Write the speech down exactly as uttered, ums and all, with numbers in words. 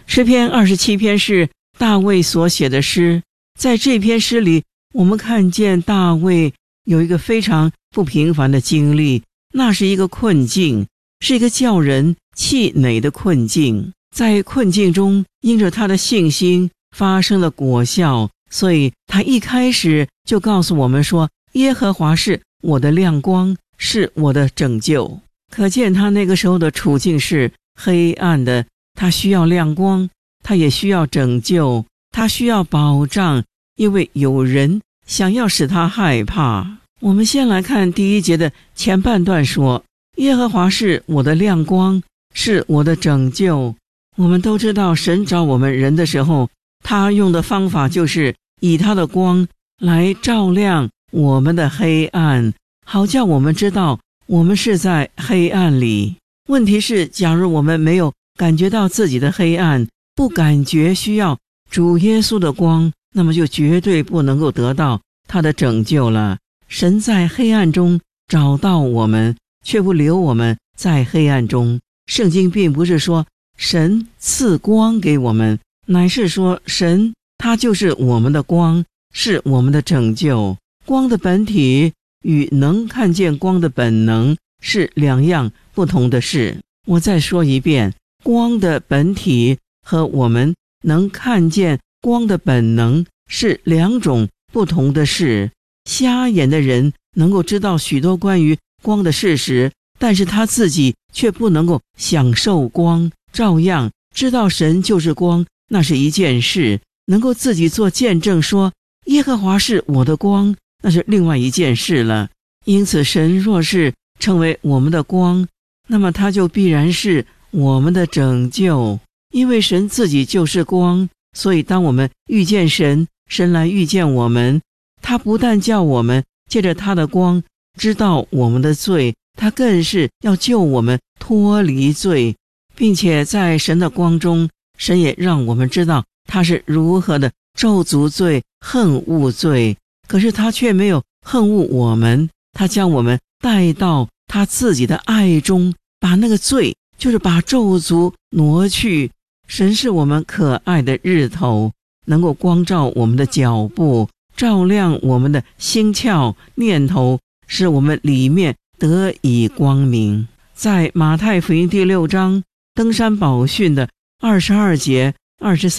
诗篇二十七篇是大卫所写的诗，在这篇诗里，我们看见大卫有一个非常不平凡的经历，那是一个困境，是一个叫人气馁的困境。在困境中，因着他的信心发生了果效，所以他一开始就告诉我们说，耶和华是我的亮光，是我的拯救。可见他那个时候的处境是黑暗的，他需要亮光，他也需要拯救，他需要保障，因为有人想要使他害怕。我们先来看第一节的前半段说，耶和华是我的亮光，是我的拯救。我们都知道神找我们人的时候，他用的方法就是以他的光来照亮我们的黑暗，好叫我们知道我们是在黑暗里。问题是，假如我们没有感觉到自己的黑暗，不感觉需要主耶稣的光，那么就绝对不能够得到他的拯救了。神在黑暗中找到我们，却不留我们在黑暗中。圣经并不是说神赐光给我们，乃是说神他就是我们的光，是我们的拯救。光的本体与能看见光的本能是两样不同的事。我再说一遍，光的本体和我们能看见光的本能是两种不同的事。瞎眼的人能够知道许多关于光的事实，但是他自己却不能够享受光。照样知道神就是光，那是一件事；能够自己做见证说耶和华是我的光，那是另外一件事了。因此神若是成为我们的光，那么他就必然是我们的拯救。因为神自己就是光，所以当我们遇见神，神来遇见我们，他不但叫我们借着他的光知道我们的罪，他更是要救我们脱离罪，并且在神的光中，神也让我们知道他是如何的咒诅罪、恨恶罪。可是他却没有恨恶我们，他将我们带到他自己的爱中，把那个罪，就是把咒诅挪去。神是我们可爱的日头，能够光照我们的脚步，照亮我们的心窍念头，使我们里面得以光明。在马太福音第六章登山宝训的二十二节二十三